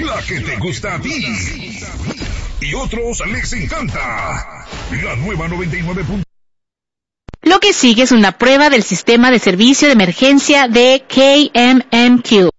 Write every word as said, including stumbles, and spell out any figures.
La que te gusta a ti. Y otros les encanta. La nueva noventa y nueve. Lo que sigue es una prueba del sistema de servicio de emergencia de K M M Q.